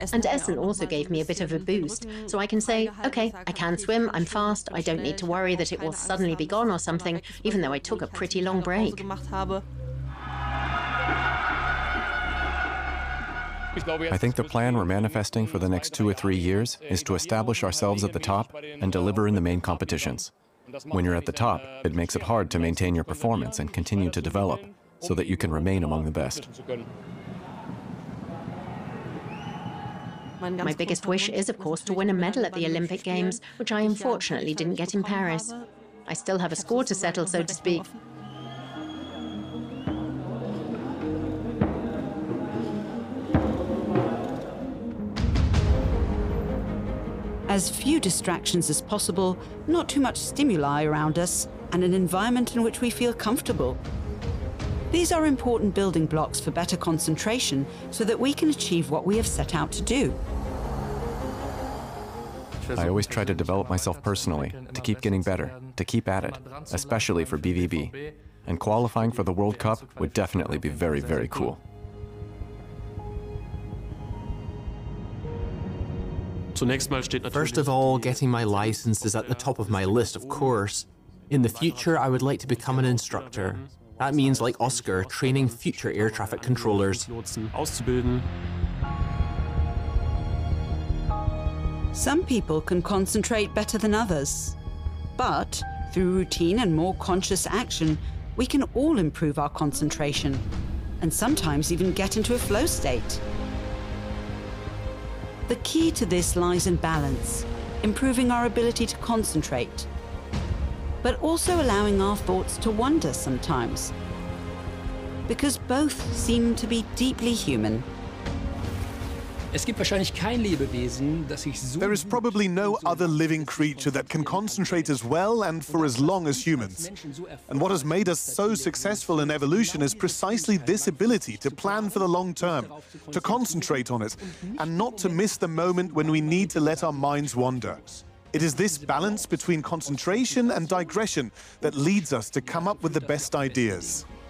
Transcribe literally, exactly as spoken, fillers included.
And Essen also gave me a bit of a boost, so I can say, okay, I can swim, I'm fast, I don't need to worry that it will suddenly be gone or something, even though I took a pretty long break. I think the plan we're manifesting for the next two or three years is to establish ourselves at the top and deliver in the main competitions. When you're at the top, it makes it hard to maintain your performance and continue to develop so that you can remain among the best. My biggest wish is, of course, to win a medal at the Olympic Games, which I unfortunately didn't get in Paris. I still have a score to settle, so to speak. As few distractions as possible, not too much stimuli around us, and an environment in which we feel comfortable. These are important building blocks for better concentration so that we can achieve what we have set out to do. I always try to develop myself personally, to keep getting better, to keep at it, especially for B V B. And qualifying for the World Cup would definitely be very, very cool. First of all, getting my license is at the top of my list, of course. In the future, I would like to become an instructor. That means, like Oscar, training future air traffic controllers. Some people can concentrate better than others. But through routine and more conscious action, we can all improve our concentration and sometimes even get into a flow state. The key to this lies in balance, improving our ability to concentrate, but also allowing our thoughts to wander sometimes, because both seem to be deeply human. There is probably no other living creature that can concentrate as well and for as long as humans. And what has made us so successful in evolution is precisely this ability to plan for the long term, to concentrate on it, and not to miss the moment when we need to let our minds wander. It is this balance between concentration and digression that leads us to come up with the best ideas.